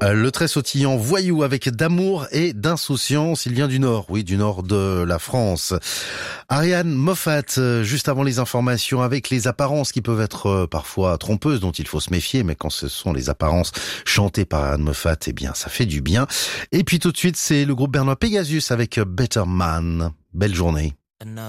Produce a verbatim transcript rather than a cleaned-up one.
Euh, Le très sautillant Voyou avec d'amour et d'insouciance. Il vient du nord, oui, du nord de la France. Ariane Moffat, euh, juste avant les informations avec les apparences qui peuvent être euh, parfois trompeuses, dont il faut se méfier, mais quand ce sont les apparences chantées par Ariane Moffat, eh bien, ça fait du bien. Et puis tout de suite, c'est le groupe bernois Pegasus avec Better Man. Belle journée.